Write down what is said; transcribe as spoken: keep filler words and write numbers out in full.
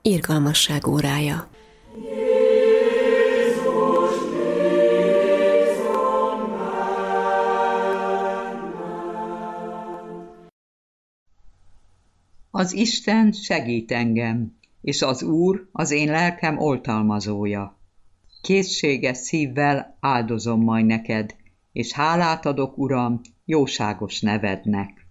Irgalmasság órája. Az Isten segít engem, és az Úr az én lelkem oltalmazója. Készséges szívvel áldozom majd neked, és hálát adok, Uram, jóságos nevednek.